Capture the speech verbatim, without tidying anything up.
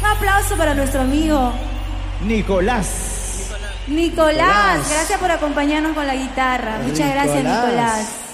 Un aplauso para nuestro amigo Nicolás. Nicolás. Nicolás. Gracias por acompañarnos con la guitarra. Muchas Nicolás. gracias, Nicolás.